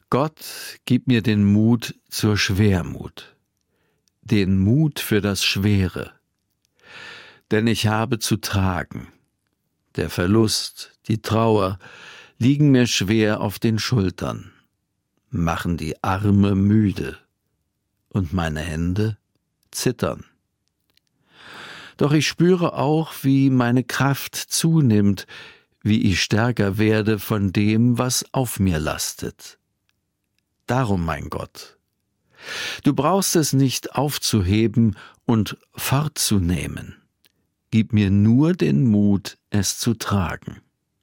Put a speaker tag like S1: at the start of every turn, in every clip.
S1: Gott, gib mir den Mut zur Schwermut, den Mut für das Schwere, denn ich habe zu tragen. Der Verlust, die Trauer liegen mir schwer auf den Schultern, machen die Arme müde und meine Hände zittern. Doch ich spüre auch, wie meine Kraft zunimmt, wie ich stärker werde von dem, was auf mir lastet. Darum, mein Gott, du brauchst es nicht aufzuheben und fortzunehmen. Gib mir nur den Mut, es zu tragen.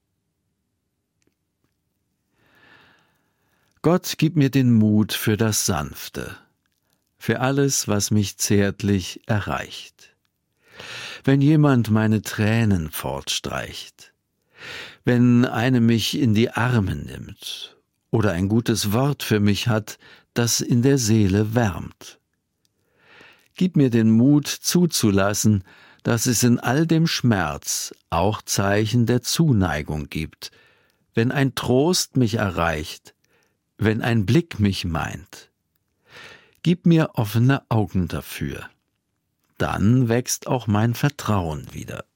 S1: Gott, gib mir den Mut für das Sanfte, für alles, was mich zärtlich erreicht. Wenn jemand meine Tränen fortstreicht, wenn eine mich in die Arme nimmt oder ein gutes Wort für mich hat, das in der Seele wärmt. Gib mir den Mut zuzulassen, dass es in all dem Schmerz auch Zeichen der Zuneigung gibt, wenn ein Trost mich erreicht, wenn ein Blick mich meint. Gib mir offene Augen dafür. Dann wächst auch mein Vertrauen wieder.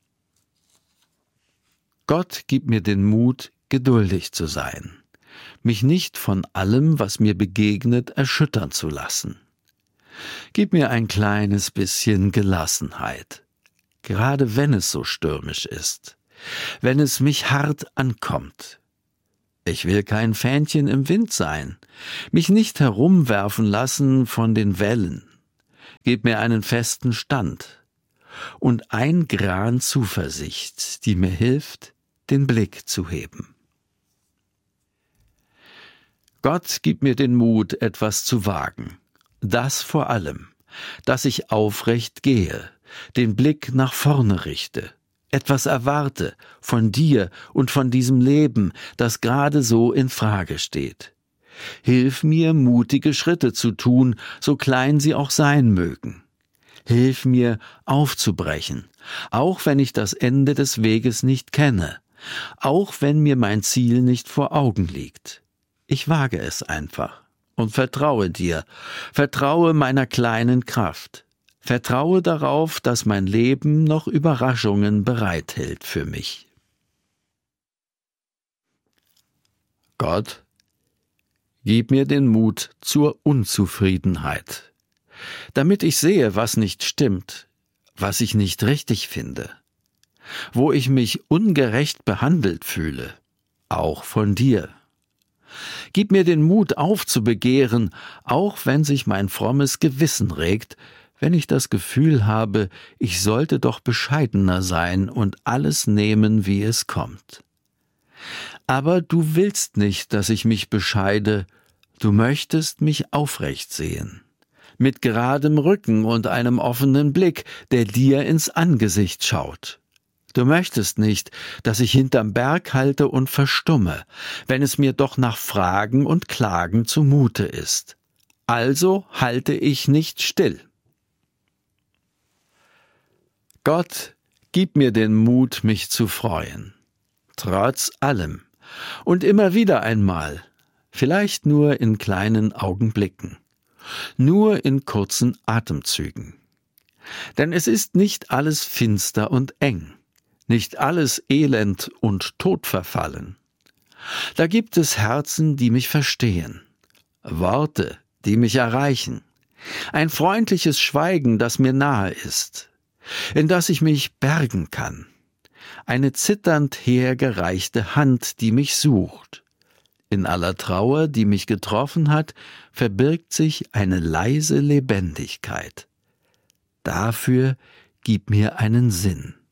S1: Gott, gib mir den Mut, geduldig zu sein, mich nicht von allem, was mir begegnet, erschüttern zu lassen. Gib mir ein kleines bisschen Gelassenheit, gerade wenn es so stürmisch ist, wenn es mich hart ankommt. Ich will kein Fähnchen im Wind sein, mich nicht herumwerfen lassen von den Wellen. Gib mir einen festen Stand und ein Gran Zuversicht, die mir hilft, den Blick zu heben. Gott, gib mir den Mut, etwas zu wagen, das vor allem, dass ich aufrecht gehe, den Blick nach vorne richte, etwas erwarte von dir und von diesem Leben, das gerade so in Frage steht. Hilf mir, mutige Schritte zu tun, so klein sie auch sein mögen. Hilf mir, aufzubrechen, auch wenn ich das Ende des Weges nicht kenne, auch wenn mir mein Ziel nicht vor Augen liegt. Ich wage es einfach und vertraue dir, vertraue meiner kleinen Kraft, vertraue darauf, dass mein Leben noch Überraschungen bereithält für mich. Gott, gib mir den Mut zur Unzufriedenheit, damit ich sehe, was nicht stimmt, was ich nicht richtig finde, wo ich mich ungerecht behandelt fühle, auch von dir. Gib mir den Mut aufzubegehren, auch wenn sich mein frommes Gewissen regt, wenn ich das Gefühl habe, ich sollte doch bescheidener sein und alles nehmen, wie es kommt. Aber du willst nicht, dass ich mich bescheide, du möchtest mich aufrecht sehen, mit geradem Rücken und einem offenen Blick, der dir ins Angesicht schaut. Du möchtest nicht, dass ich hinterm Berg halte und verstumme, wenn es mir doch nach Fragen und Klagen zumute ist. Also halte ich nicht still. Gott, gib mir den Mut, mich zu freuen, trotz allem und immer wieder einmal, vielleicht nur in kleinen Augenblicken, nur in kurzen Atemzügen. Denn es ist nicht alles finster und eng, nicht alles elend und todverfallen. Da gibt es Herzen, die mich verstehen, Worte, die mich erreichen, ein freundliches Schweigen, das mir nahe ist, in das ich mich bergen kann, eine zitternd hergereichte Hand, die mich sucht. In aller Trauer, die mich getroffen hat, verbirgt sich eine leise Lebendigkeit. Dafür gib mir einen Sinn.